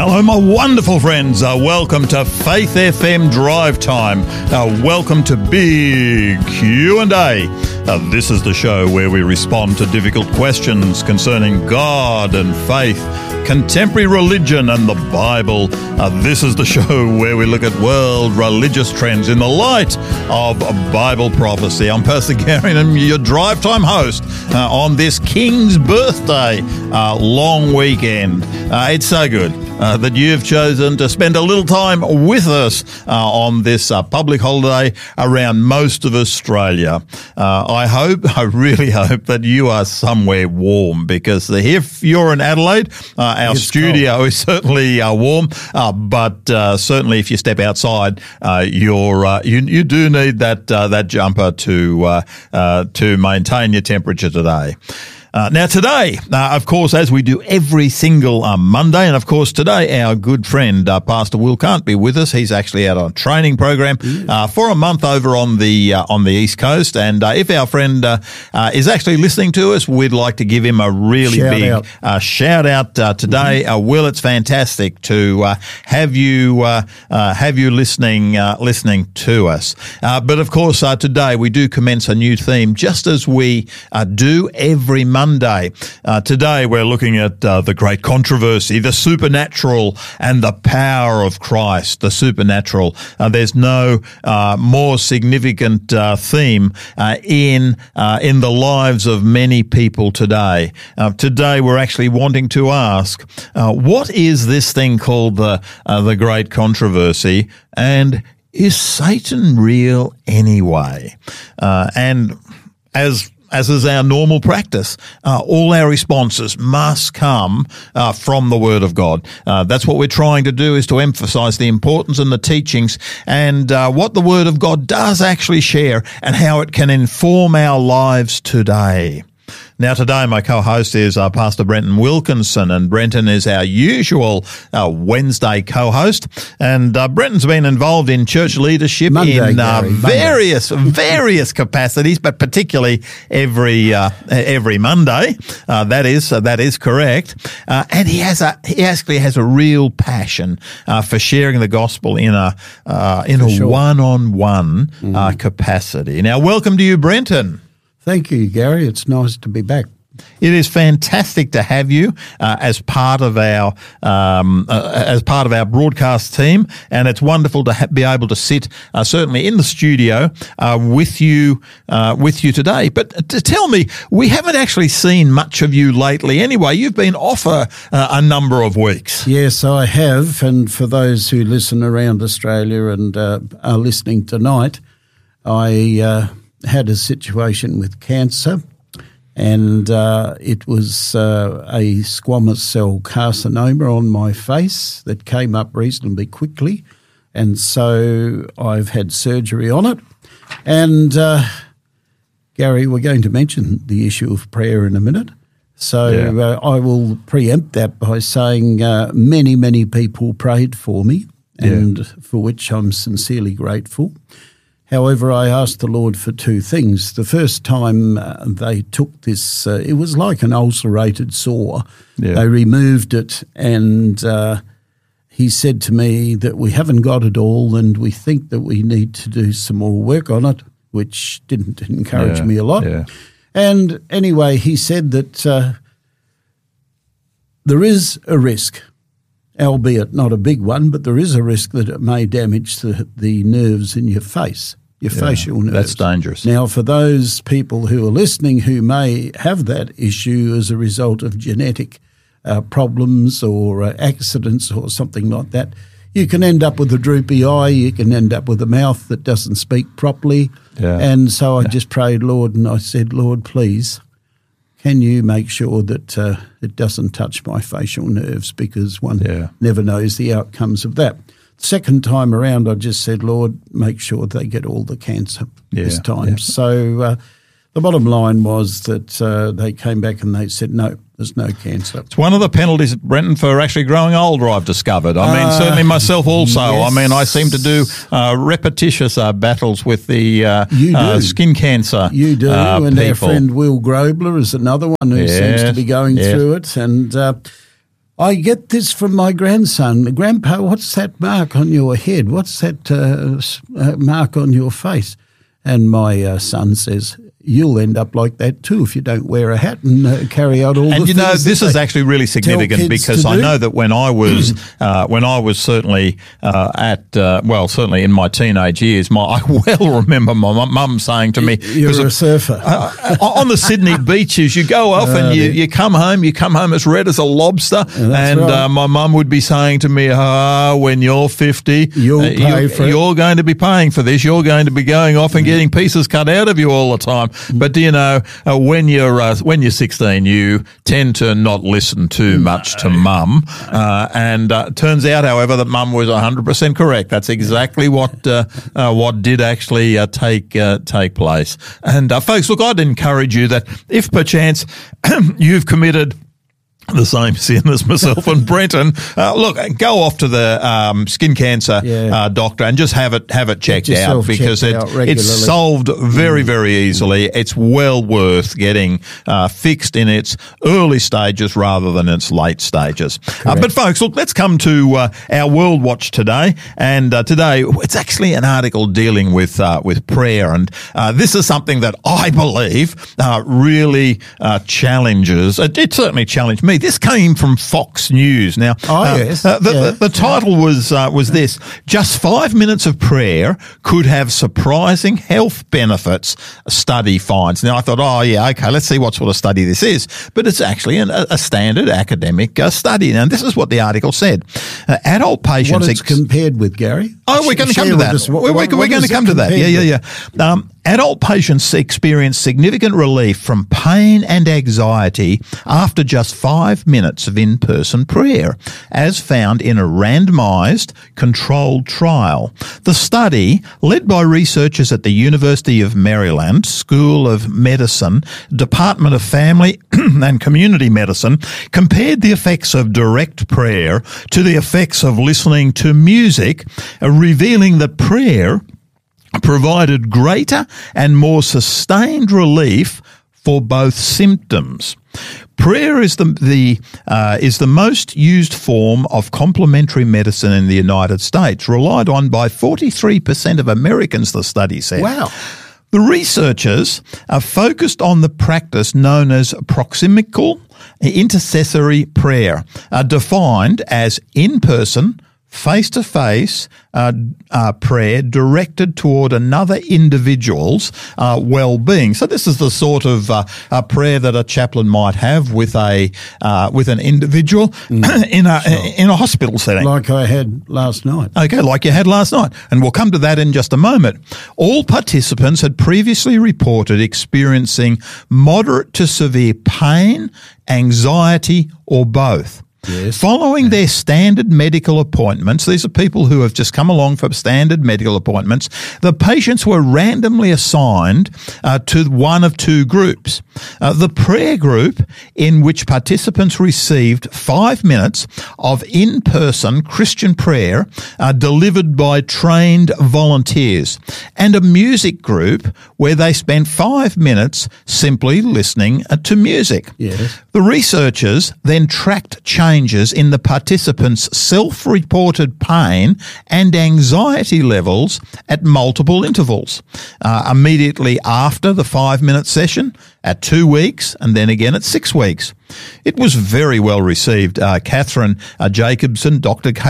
Hello, my wonderful friends. Welcome to Faith FM Drive Time. Welcome to Big Q&A. This is the show where we respond to difficult questions concerning God and faith, contemporary religion and the Bible. This is the show where we look at world religious trends in the light of Bible prophecy. I'm Pastor Gary and I'm your Drive Time host on this King's birthday long weekend. It's so good that you've chosen to spend a little time with us on this public holiday around most of Australia. I really hope that you are somewhere warm, because if you're in Adelaide, our studio cold. Is certainly warm, but certainly if you step outside, you do need that jumper to maintain your temperature today. Now today, of course, as we do every single Monday, and of course today our good friend Pastor Will can't be with us. He's actually out on a training program for a month over on the East Coast. And if our friend is actually listening to us, we'd like to give him a really big shout out today. Will, it's fantastic to have you listening to us. But of course, today we do commence a new theme, just as we do every Monday. Today we're looking at the great controversy, the supernatural and the power of Christ, the supernatural. There's no more significant theme in the lives of many people today. Today we're actually wanting to ask, what is this thing called the great controversy, and is Satan real anyway? And as is our normal practice, all our responses must come from the Word of God. That's what we're trying to do, is to emphasize the importance and the teachings and what the Word of God does actually share and how it can inform our lives today. Now, today, my co-host is Pastor Brenton Wilkinson, and Brenton is our usual Wednesday co-host. And Brenton's been involved in church leadership in various capacities, but particularly every Monday. That is correct. And he actually has a real passion for sharing the gospel in a one-on-one capacity. Now, welcome to you, Brenton. Thank you, Gary. It's nice to be back. It is fantastic to have you as part of our broadcast team, and it's wonderful to be able to sit certainly in the studio with you today. But to tell me, we haven't actually seen much of you lately. Anyway, you've been off a number of weeks. Yes, I have. And for those who listen around Australia and are listening tonight, I had a situation with cancer, and it was a squamous cell carcinoma on my face that came up reasonably quickly, and so I've had surgery on it. And Gary, we're going to mention the issue of prayer in a minute, so I will preempt that by saying many people prayed for me, and for which I'm sincerely grateful. However, I asked the Lord for two things. The first time they took this, it was like an ulcerated sore. Yeah. They removed it, and he said to me that we haven't got it all and we think that we need to do some more work on it, which didn't encourage me a lot. Yeah. And anyway, he said that there is a risk, albeit not a big one, but there is a risk that it may damage the nerves in your face, your facial nerves. That's dangerous. Now, for those people who are listening who may have that issue as a result of genetic problems or accidents or something like that, you can end up with a droopy eye, you can end up with a mouth that doesn't speak properly. Yeah. And so I just prayed, Lord, and I said, Lord, please, can you make sure that it doesn't touch my facial nerves, because one never knows the outcomes of that. Second time around, I just said, Lord, make sure they get all the cancer this time. Yeah. So the bottom line was that they came back and they said, no, there's no cancer. It's one of the penalties, Brenton, for actually growing older, I've discovered. I mean, certainly myself also. Yes. I mean, I seem to do repetitious battles with the skin cancer. You do, and people. Our friend Will Grobler is another one who seems to be going through it. And I get this from my grandson. Grandpa, what's that mark on your head? What's that mark on your face? And my son says, you'll end up like that too if you don't wear a hat and carry out all the things. And you know, this is actually really significant because I know that when I was certainly certainly in my teenage years, I well remember my mum saying to me, "You're a surfer." On the Sydney beaches, you go off and you come home as red as a lobster, and right. my mum would be saying to me, when you're 50, you're going to be paying for this. You're going to be going off and getting pieces cut out of you all the time. But do you know, when you're 16, you tend to not listen too much to mum. And turns out, however, that mum was 100% correct. That's exactly what did actually take place. And folks, look, I'd encourage you that if perchance you've committed the same sin as myself and Brenton, look, go off to the skin cancer doctor and just have it checked out, because it's solved very, very easily. It's well worth getting fixed in its early stages rather than its late stages. But folks, look, let's come to our World Watch today, and today it's actually an article dealing with prayer, and this is something that I believe really challenges. It certainly challenged me. This came from Fox News. Now, the title was this: just 5 minutes of prayer could have surprising health benefits, study finds. Now, I thought, let's see what sort of study this is. But it's actually a standard academic study. Now, this is what the article said. Adult patients... What it's compared with, Gary? Oh, we're going to come to that. We're going to come to that. Yeah. Adult patients experience significant relief from pain and anxiety after just 5 minutes of in-person prayer, as found in a randomised, controlled trial. The study, led by researchers at the University of Maryland School of Medicine, Department of Family and Community Medicine, compared the effects of direct prayer to the effects of listening to music, revealing that prayer provided greater and more sustained relief for both symptoms. Prayer is the most used form of complementary medicine in the United States, relied on by 43% of Americans, the study said. Wow. The researchers are focused on the practice known as proximical intercessory prayer, defined as in-person, face-to-face prayer directed toward another individual's well-being. So this is the sort of prayer that a chaplain might have with an individual in a hospital setting, like I had last night. Okay, like you had last night, and we'll come to that in just a moment. All participants had previously reported experiencing moderate to severe pain, anxiety, or both. Yes. Following their standard medical appointments, these are people who have just come along for standard medical appointments, the patients were randomly assigned to one of two groups. The prayer group, in which participants received 5 minutes of in-person Christian prayer delivered by trained volunteers, and a music group where they spent 5 minutes simply listening to music. Yes. The researchers then tracked changes in the participants' self-reported pain and anxiety levels at multiple intervals, immediately after the 5-minute session, at 2 weeks, and then again at 6 weeks. It was very well received. Dr. Catherine Jacobson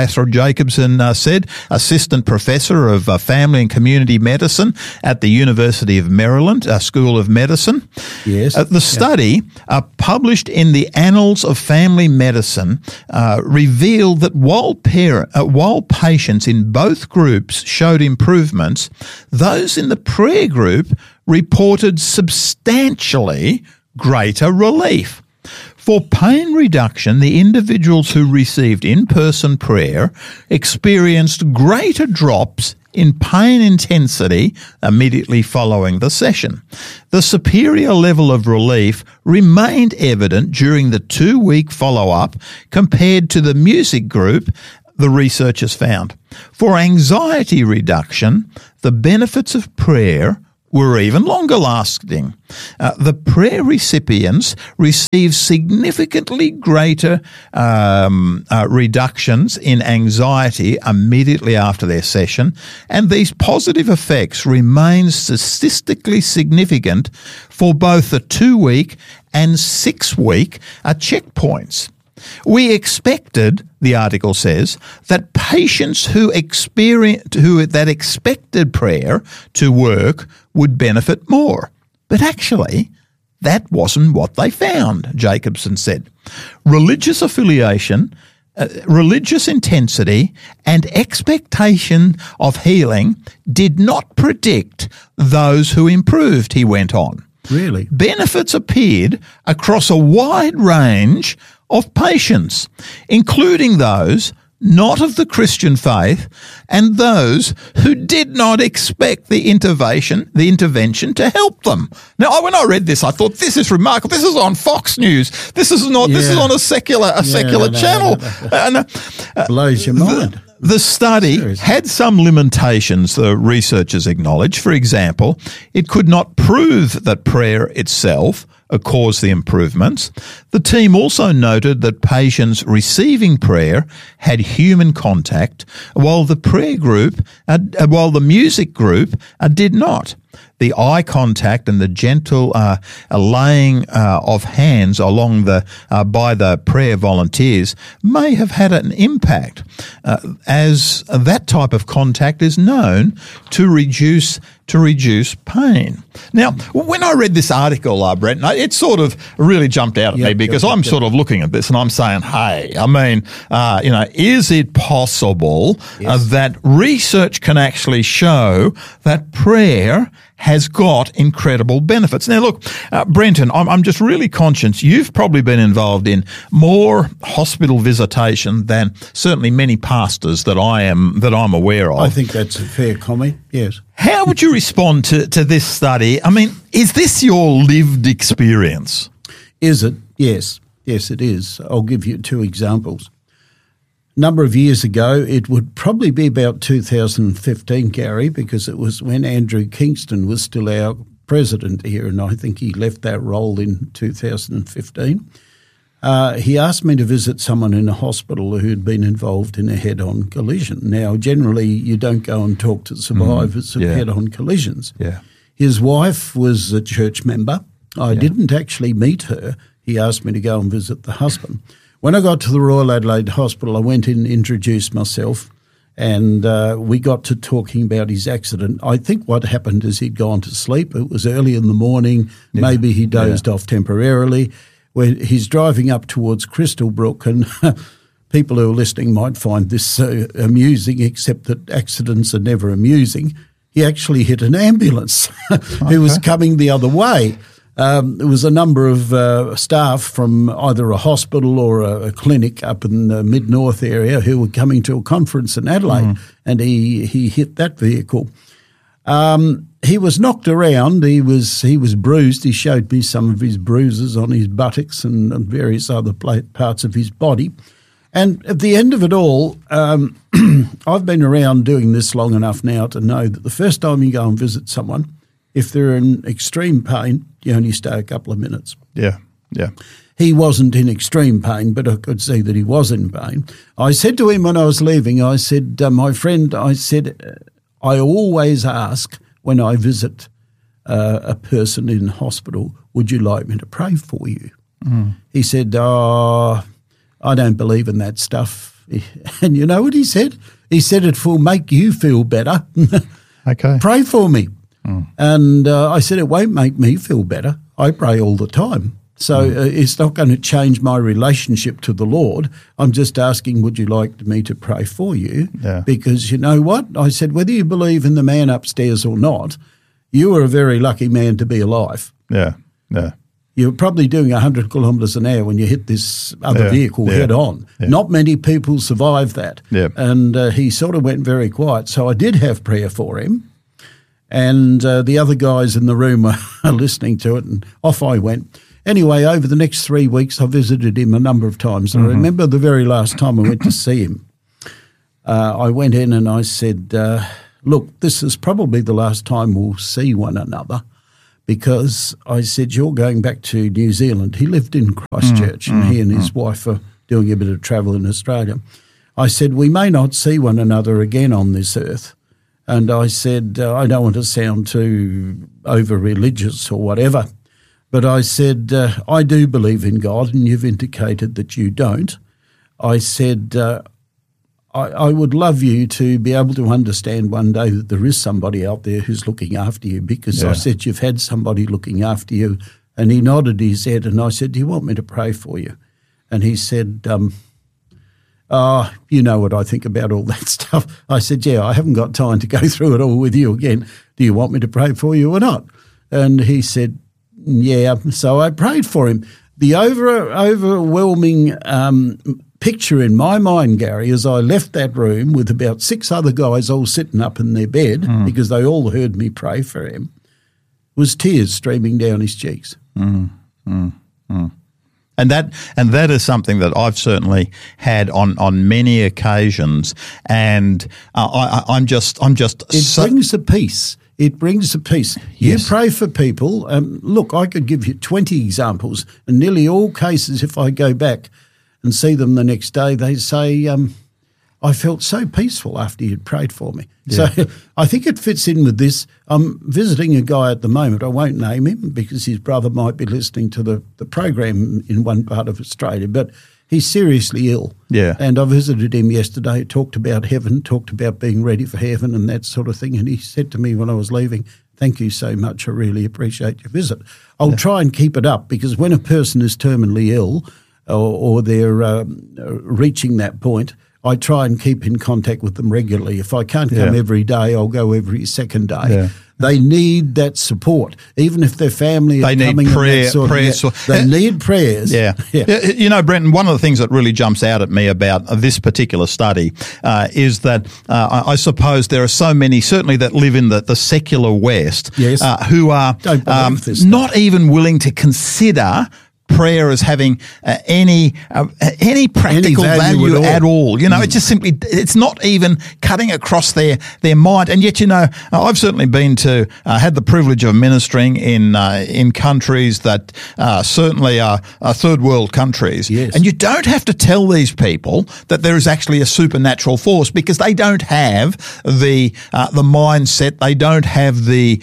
said, Assistant Professor of Family and Community Medicine at the University of Maryland School of Medicine. Yes. The study, published in the Annals of Family Medicine, revealed that while patients in both groups showed improvements, those in the prayer group reported substantially greater relief. For pain reduction, the individuals who received in-person prayer experienced greater drops in pain intensity immediately following the session. The superior level of relief remained evident during the 2-week follow-up compared to the music group, the researchers found. For anxiety reduction, the benefits of prayer were even longer lasting. The prayer recipients received significantly greater reductions in anxiety immediately after their session, and these positive effects remain statistically significant for both the 2-week and 6-week checkpoints. We expected, the article says, that patients who expected prayer to work would benefit more. But actually, that wasn't what they found, Jacobson said. Religious affiliation, religious intensity, and expectation of healing did not predict those who improved, he went on. Really? Benefits appeared across a wide range of patients, including those not of the Christian faith and those who did not expect the intervention to help them. Now, when I read this, I thought, this is remarkable. This is on Fox News. This is not. This is on a secular channel. Blows your mind. The study had some limitations, the researchers acknowledge. For example, it could not prove that prayer itself caused the improvements. The team also noted that patients receiving prayer had human contact, while the music group did not. The eye contact and the gentle laying of hands along by the prayer volunteers may have had an impact, as that type of contact is known to reduce pain. Now, when I read this article, Brent, it sort of really jumped out at me because I'm sort of looking at this and I'm saying, hey, I mean, is it possible that research can actually show that prayer has got incredible benefits? Now, look, Brenton, I'm just really conscious you've probably been involved in more hospital visitation than certainly many pastors that I'm aware of. I think that's a fair comment, yes. How would you respond to this study? I mean, is this your lived experience? Is it? Yes. Yes, it is. I'll give you 2 examples. A number of years ago, it would probably be about 2015, Gary, because it was when Andrew Kingston was still our president here, and I think he left that role in 2015. He asked me to visit someone in a hospital who had been involved in a head-on collision. Now, generally, you don't go and talk to survivors of head-on collisions. Yeah. His wife was a church member. I didn't actually meet her. He asked me to go and visit the husband. When I got to the Royal Adelaide Hospital, I went in, introduced myself, and we got to talking about his accident. I think what happened is he'd gone to sleep. It was early in the morning. Yeah. Maybe he dozed off temporarily. Where he's driving up towards Crystal Brook, and people who are listening might find this amusing, except that accidents are never amusing. He actually hit an ambulance who was coming the other way. There was a number of staff from either a hospital or a clinic up in the mid-north area who were coming to a conference in Adelaide, and he hit that vehicle. He was knocked around. He was bruised. He showed me some of his bruises on his buttocks and various other parts of his body. And at the end of it all, I've been around doing this long enough now to know that the first time you go and visit someone, if they're in extreme pain, you only stay a couple of minutes. Yeah, yeah. He wasn't in extreme pain, but I could see that he was in pain. I said to him when I was leaving, I said, my friend, I always ask when I visit a person in hospital, would you like me to pray for you? He said, I don't believe in that stuff. And you know what he said? He said, it will make you feel better. Okay. Pray for me. And I said, it won't make me feel better. I pray all the time. So it's not going to change my relationship to the Lord. I'm just asking, would you like me to pray for you? Yeah. Because you know what? I said, whether you believe in the man upstairs or not, you are a very lucky man to be alive. Yeah, yeah. You're probably doing 100 kilometres an hour when you hit this other vehicle head on. Yeah. Not many people survive that. Yeah. And he sort of went very quiet. So I did have prayer for him. And the other guys in the room were listening to it, and off I went. Anyway, over the next 3 weeks, I visited him a number of times. I remember the very last time I went to see him. I went in and I said, look, this is probably the last time we'll see one another, because I said, you're going back to New Zealand. He lived in Christchurch, and he and his wife are doing a bit of travel in Australia. I said, we may not see one another again on this earth. And I said, I don't want to sound too over-religious or whatever, but I said, I do believe in God, and you've indicated that you don't. I said, I would love you to be able to understand one day that there is somebody out there who's looking after you, because I said, you've had somebody looking after you. And he nodded his head, and I said, do you want me to pray for you? And he said, you know what I think about all that stuff. I said, yeah, I haven't got time to go through it all with you again. Do you want me to pray for you or not? And he said, yeah. So I prayed for him. The overwhelming picture in my mind, Gary, as I left that room with about 6 other guys all sitting up in their bed because they all heard me pray for him, was tears streaming down his cheeks. And that is something that I've certainly had on many occasions, and I'm just. It brings a peace. It brings a peace. Yes. You pray for people. Look, I could give you 20 examples, and nearly all cases, if I go back and see them the next day, they say, I felt so peaceful after you'd prayed for me. Yeah. So I think it fits in with this. I'm visiting a guy at the moment. I won't name him because his brother might be listening to the program in one part of Australia, but he's seriously ill. Yeah. And I visited him yesterday, talked about heaven, talked about being ready for heaven and that sort of thing. And he said to me when I was leaving, thank you so much. I really appreciate your visit. I'll try and keep it up, because when a person is terminally ill or they're reaching that point, I try and keep in contact with them regularly. If I can't come every day, I'll go every second day. Yeah. They need that support, even if their family are coming. They need prayers. They need prayers. Yeah. You know, Brenton, one of the things that really jumps out at me about this particular study is that I suppose there are so many, certainly that live in the secular West, who are not even willing to consider prayer as having any practical value at all. You know, it just simply, it's not even cutting across their mind. And yet, you know, I've certainly been to, had the privilege of ministering in countries that certainly are third world countries. Yes. And you don't have to tell these people that there is actually a supernatural force, because they don't have the mindset, they don't have the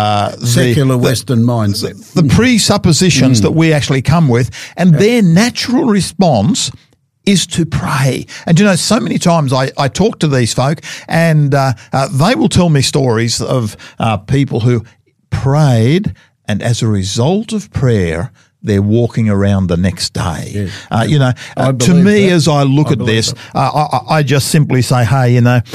secular Western mindset, the presuppositions that we actually come with, and their natural response is to pray. And you know, so many times I talk to these folk, and they will tell me stories of people who prayed, and as a result of prayer, they're walking around the next day. Yes. You know, to me, as I look at this, I just simply say, hey, you know,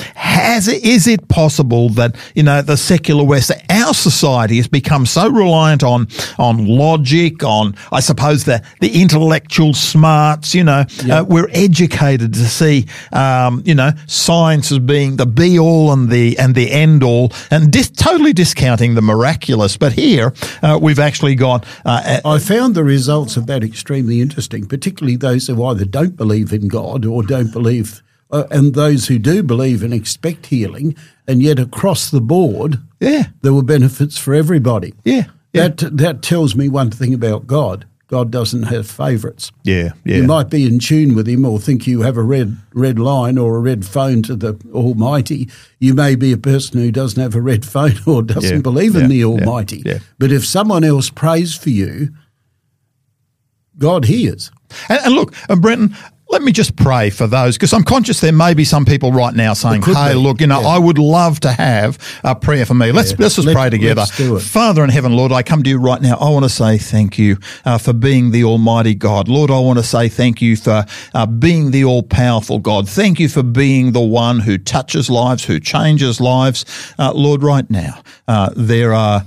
is it possible that, you know, the secular West, our society has become so reliant on logic, on, I suppose, the intellectual smarts, you know, we're educated to see, you know, science as being the be all and the end all, and totally discounting the miraculous. But here, we've actually got, I found the results of that extremely interesting, particularly those who either don't believe in God or don't believe, and those who do believe and expect healing, and yet across the board, there were benefits for everybody. That tells me one thing about God. God doesn't have favourites. You might be in tune with him or think you have a red line or a red phone to the Almighty. You may be a person who doesn't have a red phone or doesn't believe in the Almighty. But if someone else prays for you, God hears. And look, Brenton, let me just pray for those, because I'm conscious there may be some people right now saying, hey, look, you know, I would love to have a prayer for me. Let's just pray together. Let's do it. Father in heaven, Lord, I come to you right now. I want to say thank you for being the Almighty God. Lord, I want to say thank you for being the all-powerful God. Thank you for being the one who touches lives, who changes lives. Lord, right now, there are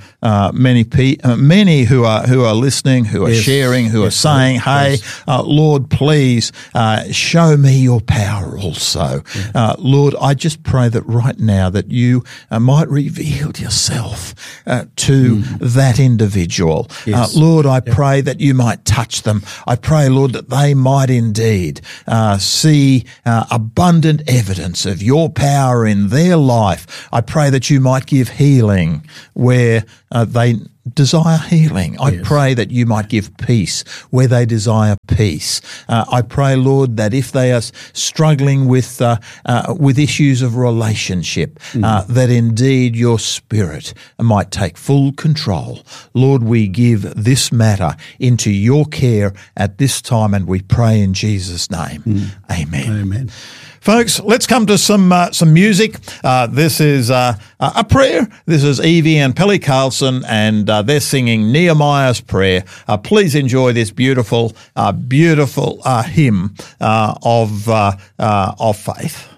many who are listening, who are sharing, who are saying, hey, Lord, please show me your power also. Lord, I just pray that right now that you might reveal yourself to that individual. Yes. Lord, I pray that you might touch them. I pray, Lord, that they might indeed see abundant evidence of your power in their life. I pray that you might give healing where they desire healing. I pray that you might give peace where they desire peace. I pray, Lord, that if they are struggling with issues of relationship, that indeed your Spirit might take full control. Lord, we give this matter into your care at this time, and we pray in Jesus' name. Amen. Amen. Folks, let's come to some music. This is a prayer. This is Evie and Pelly Carlson, and they're singing Nehemiah's Prayer. Please enjoy this beautiful hymn of faith.